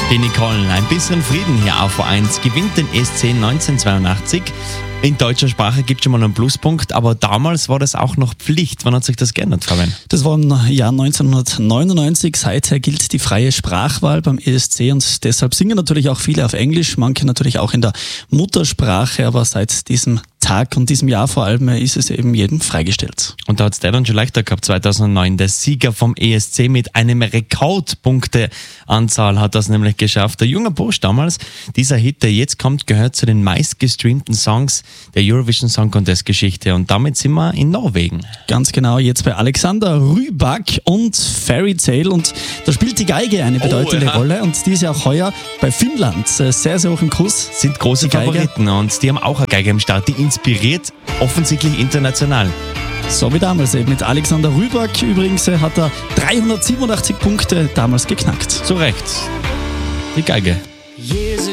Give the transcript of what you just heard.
Die Nicole, ein bisschen Frieden hier auf V1, gewinnt den ESC 1982. In deutscher Sprache gibt es schon mal einen Pluspunkt, aber damals war das auch noch Pflicht. Wann hat sich das geändert, Fabian? Das war im Jahr 1999. Seither gilt die freie Sprachwahl beim ESC und deshalb singen natürlich auch viele auf Englisch, manche natürlich auch in der Muttersprache, aber seit diesem Tag und diesem Jahr vor allem ist es eben jedem freigestellt. Und da hat es der dann schon leichter gehabt, 2009. Der Sieger vom ESC mit einem Rekordpunkteanzahl hat das nämlich geschafft. Der junge Bursch damals, dieser Hit, der jetzt kommt, gehört zu den meistgestreamten Songs der Eurovision Song Contest Geschichte. Und damit sind wir in Norwegen. Ganz genau, jetzt bei Alexander Rybak und Fairy Tale. Und da spielt die Geige eine bedeutende Rolle. Und die ist ja auch heuer bei Finnland sehr, sehr hoch im Kurs. Sind große Favoriten und die haben auch eine Geige im Start. Die inspiriert offensichtlich international. So wie damals eben mit Alexander Rybak. Übrigens hat er 387 Punkte damals geknackt. Zu Recht. Die Geige.